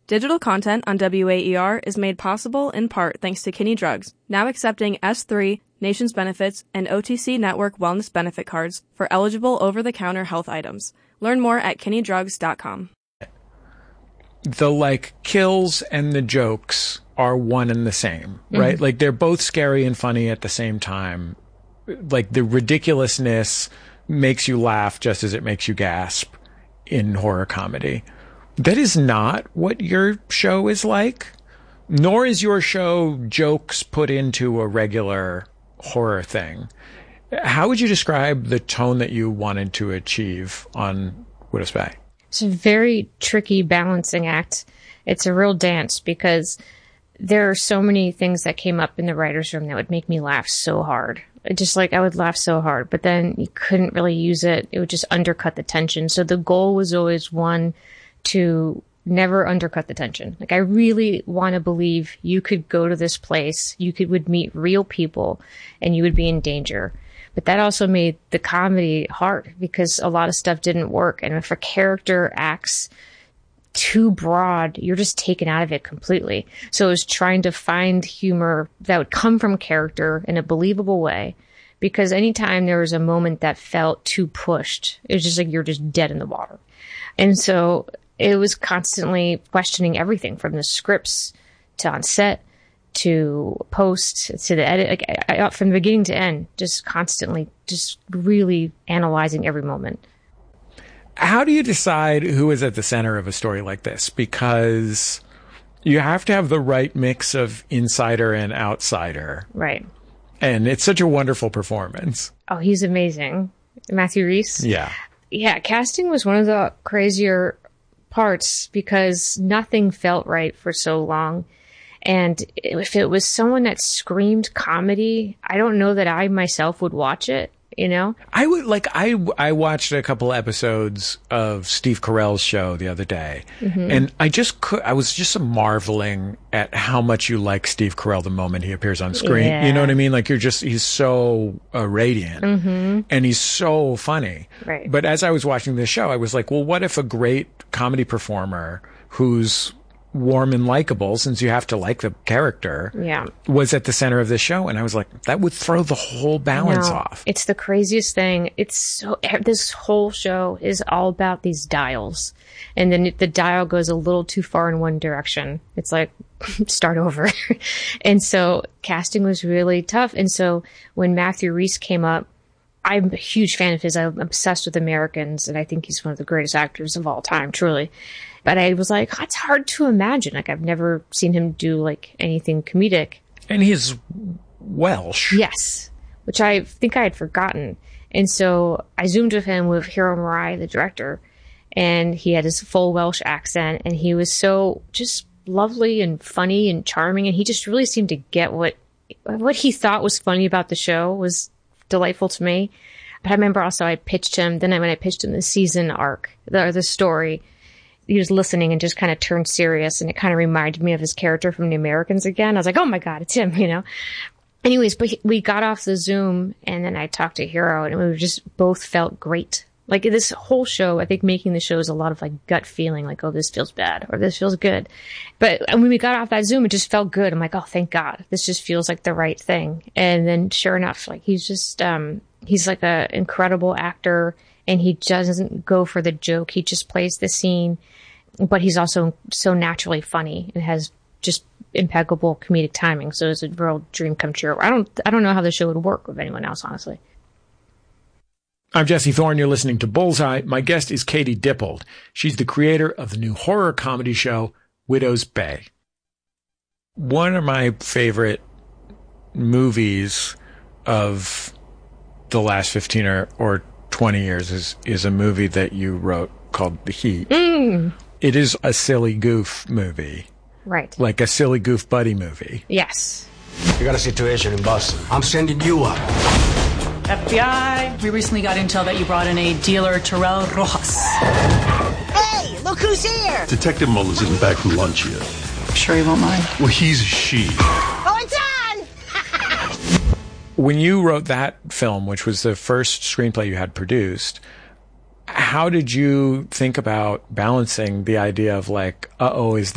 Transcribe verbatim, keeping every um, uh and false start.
Digital content on W A E R is made possible in part thanks to Kinney Drugs, now accepting S three, Nations Benefits, and O T C Network Wellness Benefit Cards for eligible over-the-counter health items. Learn more at kinney drugs dot com. The, like, kills and the jokes are one and the same, right? Mm-hmm. Like, they're both scary and funny at the same time. Like, the ridiculousness makes you laugh just as it makes you gasp in horror comedy. That is not what your show is like, nor is your show jokes put into a regular horror thing. How would you describe the tone that you wanted to achieve on Widows Bay? It's a very tricky balancing act. It's a real dance because there are so many things that came up in the writer's room that would make me laugh so hard. Just like I would laugh so hard, but then you couldn't really use it. It would just undercut the tension. So the goal was always one, to never undercut the tension. Like, I really want to believe you could go to this place, you could would meet real people, and you would be in danger. But that also made the comedy hard because a lot of stuff didn't work. And if a character acts too broad, you're just taken out of it completely. So it was trying to find humor that would come from character in a believable way. Because anytime there was a moment that felt too pushed, it was just like you're just dead in the water. And so it was constantly questioning everything from the scripts to on set to post to the edit, like I, I, from the beginning to end, just constantly, just really analyzing every moment. How do you decide who is at the center of a story like this? Because you have to have the right mix of insider and outsider. Right. And it's such a wonderful performance. Oh, he's amazing. Matthew Rhys. Yeah. Yeah. Casting was one of the crazier parts because nothing felt right for so long. And if it was someone that screamed comedy, I don't know that I myself would watch it. You know, I would like I I watched a couple episodes of Steve Carell's show the other day, mm-hmm. and I just could I was just marveling at how much you like Steve Carell the moment he appears on screen. Yeah. You know what I mean? Like, you're just he's so uh, radiant, mm-hmm. and he's so funny. Right. But as I was watching this show, I was like, well, what if a great comedy performer who's warm and likable, since you have to like the character, yeah, was at the center of the show? And I was like, that would throw the whole balance no, off. It's the craziest thing. It's so, this whole show is all about these dials. And then the dial goes a little too far in one direction. It's like, start over. And so casting was really tough. And so when Matthew Rhys came up, I'm a huge fan of his. I'm obsessed with Americans, and I think he's one of the greatest actors of all time, truly. But I was like, oh, it's hard to imagine. Like, I've never seen him do like anything comedic. And he's Welsh. Yes, which I think I had forgotten. And so I zoomed with him with Hiro Murai, the director, and he had his full Welsh accent, and he was so just lovely and funny and charming, and he just really seemed to get what what he thought was funny about the show was delightful to me. But I remember also I pitched him, then when I pitched him the season arc, the, the story, he was listening and just kind of turned serious, and it kind of reminded me of his character from The Americans again. I was like, oh my God, it's him, you know? Anyways, but he, we got off the Zoom, and then I talked to Hiro, and we just both felt great. Like, this whole show, I think making the show is a lot of like gut feeling, like, oh, this feels bad or this feels good. But when we got off that Zoom, it just felt good. I'm like, oh, thank God. This just feels like the right thing. And then sure enough, like, he's just, um, he's like an incredible actor, and he doesn't go for the joke. He just plays the scene, but he's also so naturally funny and has just impeccable comedic timing. So it's a real dream come true. I don't, I don't know how the show would work with anyone else, honestly. I'm Jesse Thorne. You're listening to Bullseye. My guest is Katie Dippold. She's the creator of the new horror comedy show, Widows Bay. One of my favorite movies of the last fifteen or, or twenty years is, is a movie that you wrote called The Heat. Mm. It is a silly goof movie. Right. Like a silly goof buddy movie. Yes. You got a situation in Boston. I'm sending you up. F B I, we recently got intel that you brought in a dealer, Terrell Rojas. Hey, look who's here! Detective Mullins isn't back from lunch yet. I'm sure he won't mind. Well, he's a she. Oh, it's on! When you wrote that film, which was the first screenplay you had produced, how did you think about balancing the idea of like, uh-oh, is